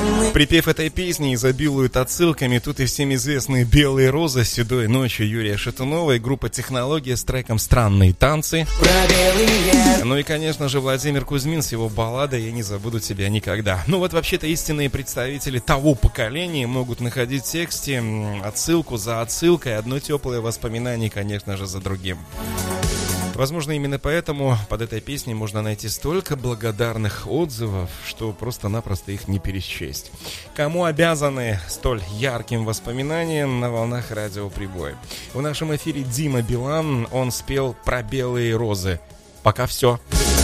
Припев этой песни изобилует отсылками. Тут и всем известные «Белые розы» «Седой ночью» Юрия Шатунова и группа «Технология» с треком «Странные танцы». Ну и, конечно же, Владимир Кузьмин с его балладой «Я не забуду тебя никогда». Ну вот, вообще-то, истинные представители того поколения могут находить в тексте отсылку за отсылкой, одно теплое воспоминание, конечно же, за другим. Возможно, именно поэтому под этой песней можно найти столько благодарных отзывов, что просто-напросто их не пересчесть. Кому обязаны столь ярким воспоминаниям на волнах радио Прибой? В нашем эфире Дима Билан, он спел про белые розы. Пока все.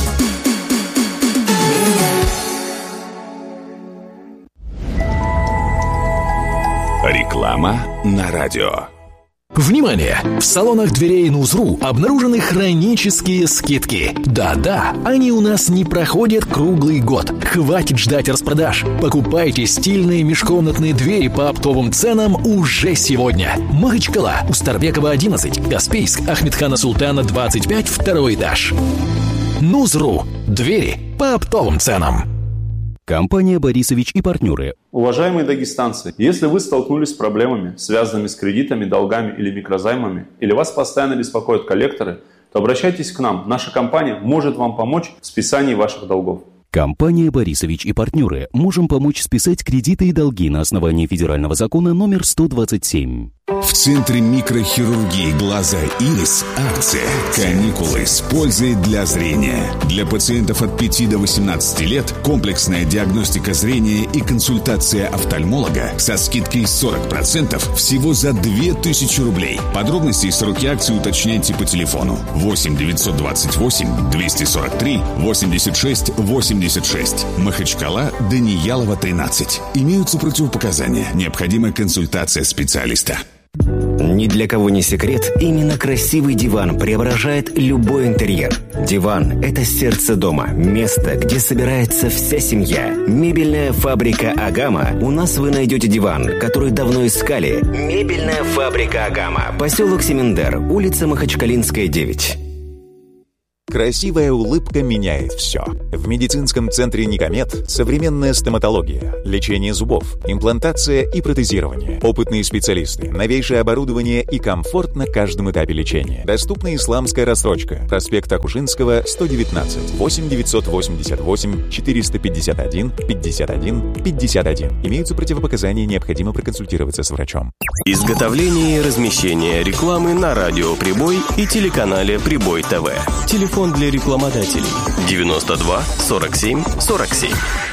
Реклама на радио. Внимание! В салонах дверей Нузру обнаружены хронические скидки. Да-да, они у нас не проходят круглый год. Хватит ждать распродаж. Покупайте стильные межкомнатные двери по оптовым ценам уже сегодня. Махачкала, Устарбекова, 11, Каспийск, Ахмедхана Султана, 25, второй этаж. Нузру. Двери по оптовым ценам. Компания «Борисович и партнеры». Уважаемые дагестанцы, если вы столкнулись с проблемами, связанными с кредитами, долгами или микрозаймами, или вас постоянно беспокоят коллекторы, то обращайтесь к нам. Наша компания может вам помочь в списании ваших долгов. Компания «Борисович и партнеры». Можем помочь списать кредиты и долги на основании федерального закона номер 127. В Центре микрохирургии глаза «Ирис» акция «Каникулы с пользой для зрения». Для пациентов от 5 до 18 лет комплексная диагностика зрения и консультация офтальмолога со скидкой 40% всего за 2000 рублей. Подробности и сроки акции уточняйте по телефону 8 928 243 86 86. Махачкала, Даниялова, 13. Имеются противопоказания. Необходима консультация специалиста. Ни для кого не секрет, именно красивый диван преображает любой интерьер. Диван – это сердце дома, место, где собирается вся семья. Мебельная фабрика «Агама». У нас вы найдете диван, который давно искали. Мебельная фабрика «Агама». Поселок Семендер, улица Махачкалинская, 9. Красивая улыбка меняет все. В медицинском центре «Никомед» современная стоматология, лечение зубов, имплантация и протезирование. Опытные специалисты, новейшее оборудование и комфорт на каждом этапе лечения. Доступна исламская рассрочка. Проспект Акушинского, 119. 8 988 451 51 51. Имеются противопоказания, необходимо проконсультироваться с врачом. Изготовление и размещение рекламы на радио Прибой и телеканале Прибой ТВ. Телефон для рекламодателей 92 47 47.